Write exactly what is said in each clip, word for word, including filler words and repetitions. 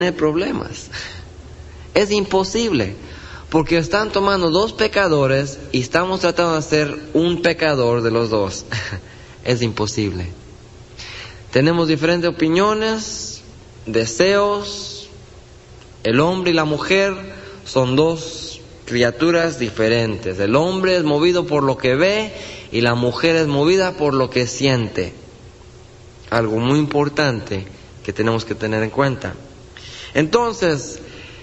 tener problemas. Es imposible, porque están tomando dos pecadores y estamos tratando de hacer un pecador de los dos. Es imposible. Tenemos diferentes opiniones, deseos. El hombre y la mujer son dos criaturas diferentes. El hombre es movido por lo que ve y la mujer es movida por lo que siente. Algo muy importante que tenemos que tener en cuenta. Entonces,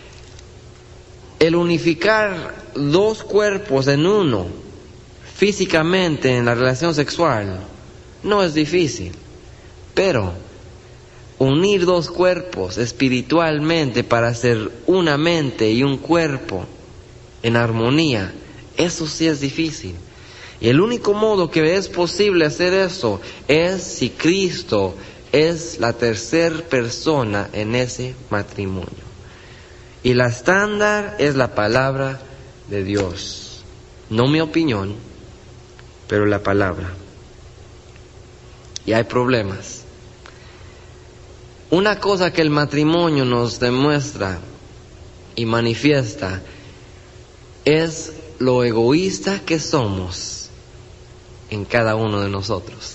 el unificar dos cuerpos en uno, físicamente en la relación sexual, no es difícil. Pero unir dos cuerpos espiritualmente para hacer una mente y un cuerpo en armonía, eso sí es difícil. Y el único modo que es posible hacer eso es si Cristo es la tercera persona en ese matrimonio. Y la estándar es la palabra de Dios. No mi opinión, pero la palabra. Y hay problemas. Una cosa que el matrimonio nos demuestra y manifiesta es lo egoísta que somos en cada uno de nosotros.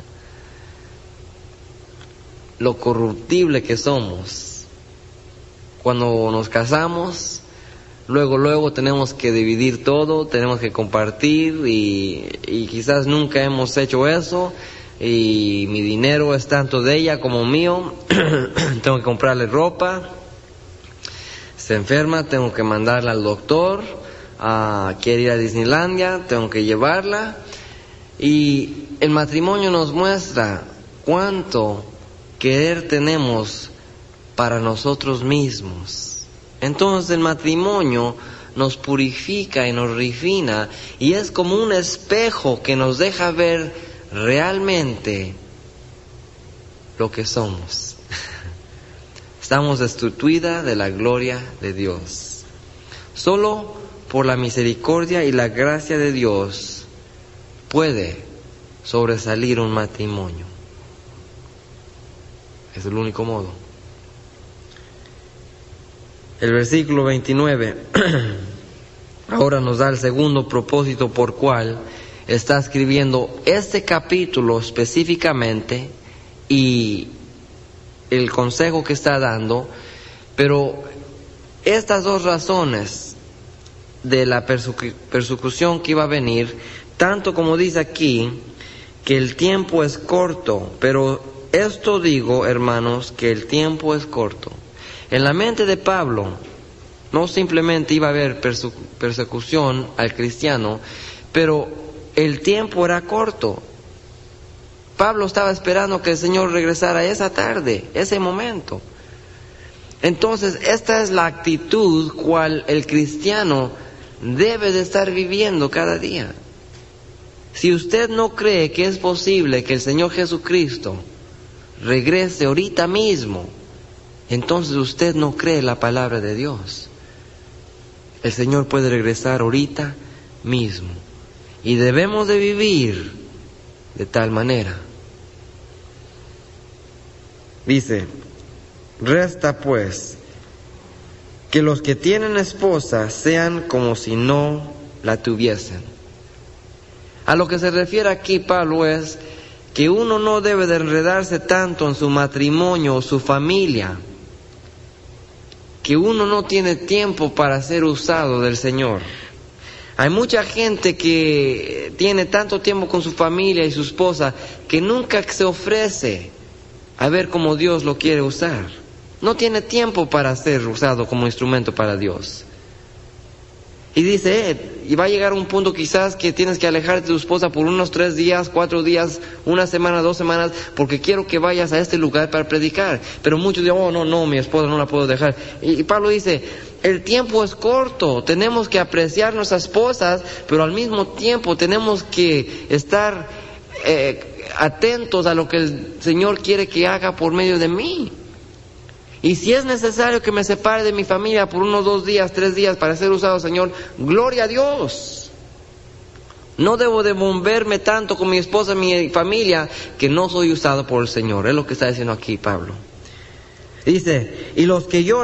Lo corruptible que somos. Cuando nos casamos, luego, luego tenemos que dividir todo, tenemos que compartir y, y quizás nunca hemos hecho eso y mi dinero es tanto de ella como mío, tengo que comprarle ropa, se enferma, tengo que mandarla al doctor, uh, quiere ir a Disneylandia, tengo que llevarla y el matrimonio nos muestra cuánto querer tenemos para nosotros mismos. Entonces el matrimonio nos purifica y nos refina y es como un espejo que nos deja ver realmente lo que somos. Estamos destituidas de la gloria de Dios. Solo por la misericordia y la gracia de Dios puede sobresalir un matrimonio. Es el único modo. El versículo veintinueve ahora nos da el segundo propósito por cual está escribiendo este capítulo específicamente y el consejo que está dando, pero estas dos razones de la persecu- persecución que iba a venir, tanto como dice aquí, que el tiempo es corto, pero esto digo, hermanos, que el tiempo es corto. En la mente de Pablo, no simplemente iba a haber persecu- persecución al cristiano, pero el tiempo era corto. Pablo estaba esperando que el Señor regresara esa tarde, ese momento. Entonces, esta es la actitud cual el cristiano debe de estar viviendo cada día. Si usted no cree que es posible que el Señor Jesucristo regrese ahorita mismo, entonces usted no cree la palabra de Dios. El Señor puede regresar ahorita mismo. Y debemos de vivir de tal manera. Dice, resta pues que los que tienen esposa sean como si no la tuviesen. A lo que se refiere aquí Pablo es que uno no debe de enredarse tanto en su matrimonio o su familia, que uno no tiene tiempo para ser usado del Señor. Hay mucha gente que tiene tanto tiempo con su familia y su esposa que nunca se ofrece a ver cómo Dios lo quiere usar. No tiene tiempo para ser usado como instrumento para Dios. Y dice, eh, y va a llegar un punto quizás que tienes que alejarte de tu esposa por unos tres días, cuatro días, una semana, dos semanas, porque quiero que vayas a este lugar para predicar. Pero muchos dicen, oh, no, no, mi esposa no la puedo dejar. Y, y Pablo dice, el tiempo es corto, tenemos que apreciar nuestras esposas, pero al mismo tiempo tenemos que estar eh, atentos a lo que el Señor quiere que haga por medio de mí. Y si es necesario que me separe de mi familia por unos dos días, tres días para ser usado, Señor, gloria a Dios. No debo de volverme tanto con mi esposa y mi familia que no soy usado por el Señor. Es lo que está diciendo aquí Pablo. Dice, y los que lloran